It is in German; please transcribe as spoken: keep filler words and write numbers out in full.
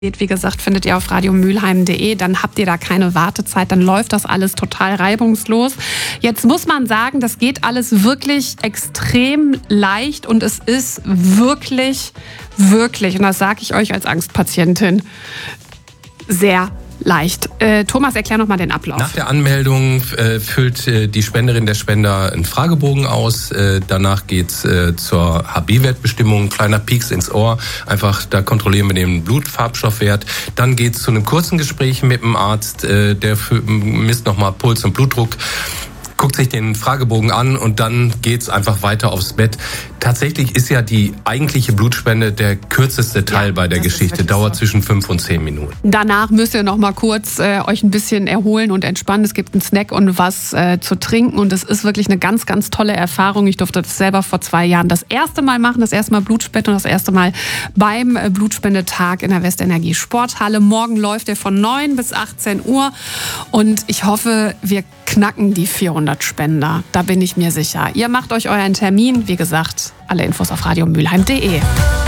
Wie gesagt, findet ihr auf radiomülheim punkt de, dann habt ihr da keine Wartezeit, dann läuft das alles total reibungslos. Jetzt muss man sagen, das geht alles wirklich extrem leicht und es ist wirklich, wirklich, und das sage ich euch als Angstpatientin, sehr leicht. Äh, Thomas, erklär nochmal den Ablauf. Nach der Anmeldung äh, füllt äh, die Spenderin, der Spender einen Fragebogen aus. Äh, danach geht's äh, zur H B-Wertbestimmung, kleiner Pieks ins Ohr. Einfach, da kontrollieren wir den Blutfarbstoffwert. Dann geht's zu einem kurzen Gespräch mit dem Arzt. Äh, der misst nochmal Puls und Blutdruck, guckt sich den Fragebogen an und dann geht's einfach weiter aufs Bett. Tatsächlich ist ja die eigentliche Blutspende der kürzeste Teil ja, bei der Geschichte, dauert so. zwischen fünf und zehn Minuten. Danach müsst ihr noch mal kurz äh, euch ein bisschen erholen und entspannen. Es gibt einen Snack und was äh, zu trinken und es ist wirklich eine ganz, ganz tolle Erfahrung. Ich durfte das selber vor zwei Jahren das erste Mal machen, das erste Mal Blutspende und das erste Mal beim äh, Blutspendetag in der Westenergie Sporthalle. Morgen läuft er von neun bis achtzehn Uhr und ich hoffe, wir knacken die vierhundert Spender. Da bin ich mir sicher. Ihr macht euch euren Termin. Wie gesagt, alle Infos auf radiomülheim punkt de.